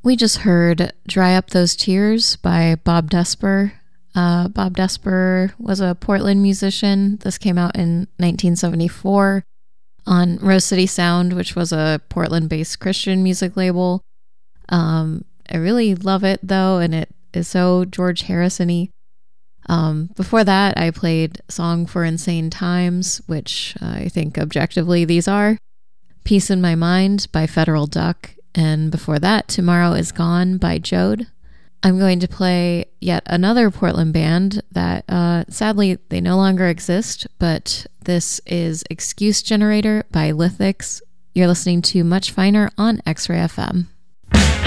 We just heard Dry Up Those Tears by Bob Desper. Bob Desper was a Portland musician. This came out in 1974 on Rose City Sound, which was a Portland-based Christian music label. I really love it, though, and it is so George Harrison-y. Before that, I played Song for Insane Times, which I think objectively these are. Peace in My Mind by Federal Duck. And before that, Tomorrow Is Gone by Jode. I'm going to play yet another Portland band that sadly they no longer exist, but this is Excuse Generator by Lithics. You're listening to Much Finer on X-Ray FM.